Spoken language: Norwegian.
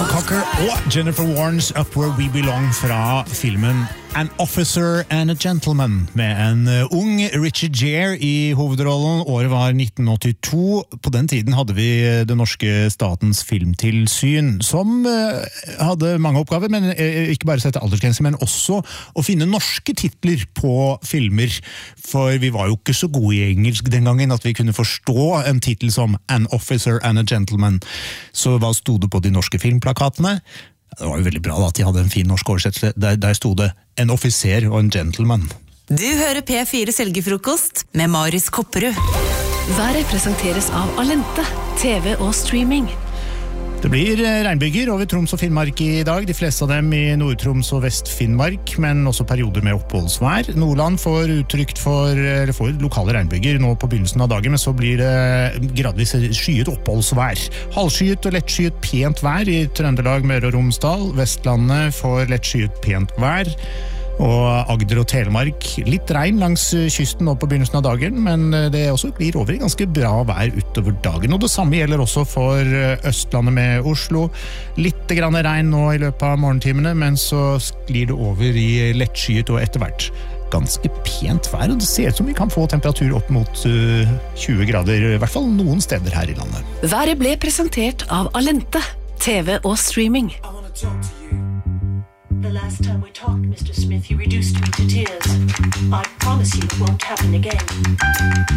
Joe Cocker og Jennifer Warnes Up Where We Belong fra filmen An Officer and a Gentleman med en ung Richard Gere i hovedrollen. Året var 1982. På den tiden hadde vi det norske statens filmtilsyn som hadde mange oppgaver, men ikke bare sette aldersgrenser, men også å finne norske titler på filmer. For vi var jo ikke så gode i engelsk den gangen at vi kunne forstå en titel som An Officer and a Gentleman. Så hva stod det på de norske filmplakatene? Det var jo veldig bra da, at de hadde en fin norsk oversettelse. Der stod det en offiser og en gentleman. Du hører P4 Selgefrokost med Marius Kopperud. Været presenteres av Alente, TV og streaming. Det blir regnbyger over Troms og Finnmark i dag, de fleste av dem i Nord-Troms og Vest-Finnmark, men også perioder med oppholdsvær. Nordland får lokale regnbyger nå på begynnelsen av dagen, men så blir det gradvis skyet oppholdsvær. Halvskyet og lettskyet pent vær i Trøndelag, Møre og Romsdal. Vestlandet får lettskyet pent vær. Og Agder og Telemark, litt regn langs kysten nå på begynnelsen av dagen, men det også glir over i ganske bra vær utover dagen. Og det samme gjelder også for Østlandet med Oslo. Litt grann regn nå i løpet av morgentimene, men så glir det over i lettskyet og etter hvert ganske pent vær. Og det ser ut som vi kan få temperatur opp mot 20 grader, i hvert fall noen steder her i landet. Været ble presentert av Alente, TV og streaming. I want to talk to you. The last time we talked, Mr. Smith, you reduced me to tears. I promise you it won't happen again.